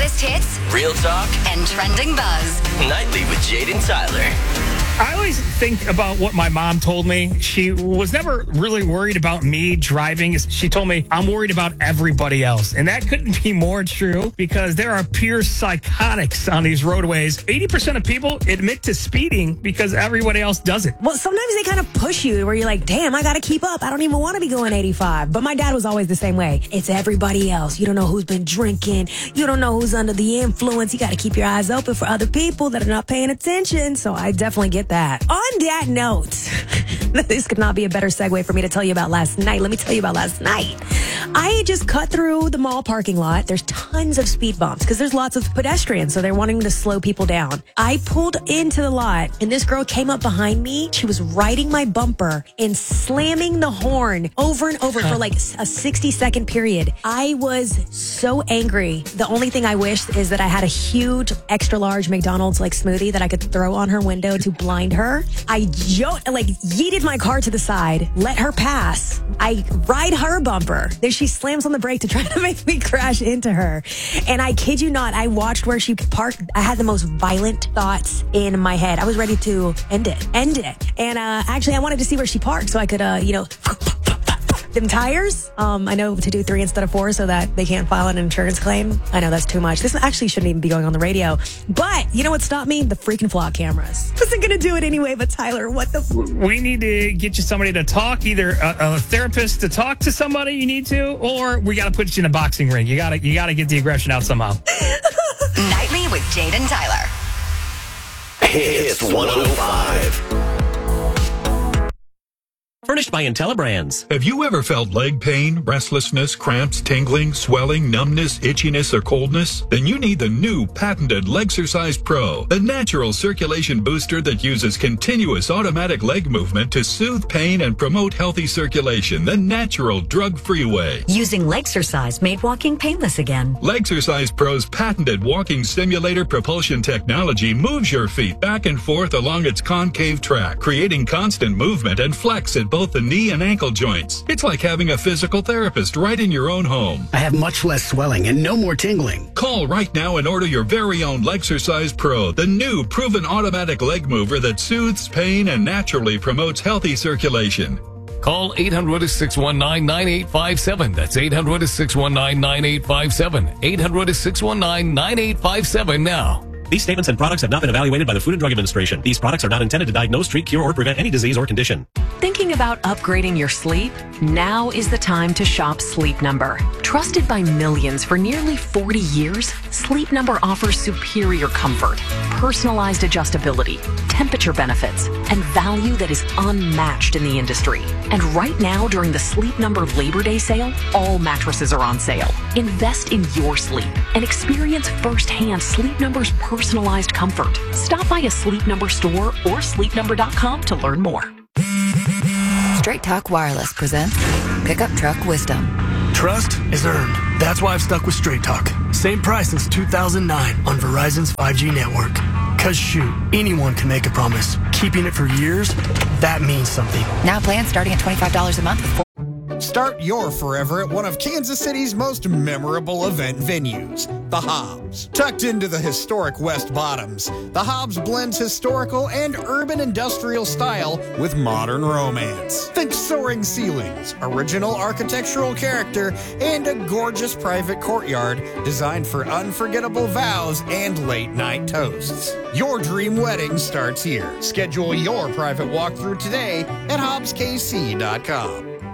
hottest hits, real talk, and trending buzz. Nightly with Jade and Tyler. I always think about what my mom told me. She was never really worried about me driving. She told me, I'm worried about everybody else. And that couldn't be more true because there are pure psychotics on these roadways. 80% of people admit to speeding because everybody else does it. Well, sometimes they kind of push you where you're like, damn, I got to keep up. I don't even want to be going 85. But my dad was always the same way. It's everybody else. You don't know who's been drinking. You don't know who's under the influence. You got to keep your eyes open for other people that are not paying attention. So I definitely get that. On that note, this could not be a better segue for me to tell you about last night. Let me tell you about last night. I just cut through the mall parking lot. There's tons of speed bumps because there's lots of pedestrians, so they're wanting to slow people down. I pulled into the lot, and this girl came up behind me. She was riding my bumper and slamming the horn over and over for like a 60-second period. I was so angry. The only thing I wish is that I had a huge extra large McDonald's like smoothie that I could throw on her window to blind her. I yeeted my car to the side, let her pass. I ride her bumper. Then she slams on the brake to try to make me crash into her. And I kid you not, I watched where she parked. I had the most violent thoughts in my head. I was ready to end it. And actually, I wanted to see where she parked so I could, them tires. I know to do 3 instead of 4 so that they can't file an insurance claim. I know that's too much. This actually shouldn't even be going on the radio. But you know what stopped me? The freaking flock cameras. Wasn't going to do it anyway, but Tyler, what the... We need to get you somebody to talk, either a therapist to talk to somebody you need to, or we got to put you in a boxing ring. You got to get the aggression out somehow. Nightly with Jade and Tyler. Hits 105. Furnished by IntelliBrands. Have you ever felt leg pain, restlessness, cramps, tingling, swelling, numbness, itchiness, or coldness? Then you need the new patented Legsercise Pro, the natural circulation booster that uses continuous automatic leg movement to soothe pain and promote healthy circulation the natural drug-free way. Using Legsercise made walking painless again. Legsercise Pro's patented walking simulator propulsion technology moves your feet back and forth along its concave track, creating constant movement and flex at both the knee and ankle joints. It's like having a physical therapist right in your own home. I have much less swelling and no more tingling. Call right now and order your very own Legsercise Pro, the new proven automatic leg mover that soothes pain and naturally promotes healthy circulation. Call 800-619-9857. That's 800-619-9857. 800-619-9857 now. These statements and products have not been evaluated by the Food and Drug Administration. These products are not intended to diagnose, treat, cure, or prevent any disease or condition. Thinking about upgrading your sleep? Now is the time to shop Sleep Number. Trusted by millions for nearly 40 years, Sleep Number offers superior comfort, personalized adjustability, temperature benefits, and value that is unmatched in the industry. And right now, during the Sleep Number Labor Day sale, all mattresses are on sale. Invest in your sleep and experience firsthand Sleep Number's personalized comfort. Stop by a Sleep Number store or sleepnumber.com to learn more. Straight Talk Wireless presents Pickup Truck Wisdom. Trust is earned. That's why I've stuck with Straight Talk. Same price since 2009 on Verizon's 5G network. Cause shoot, anyone can make a promise. Keeping it for years, that means something. Now plans starting at $25 a month with Start your forever at one of Kansas City's most memorable event venues, the Hobbs. Tucked into the historic West Bottoms, the Hobbs blends historical and urban industrial style with modern romance. Think soaring ceilings, original architectural character, and a gorgeous private courtyard designed for unforgettable vows and late-night toasts. Your dream wedding starts here. Schedule your private walkthrough today at hobbskc.com.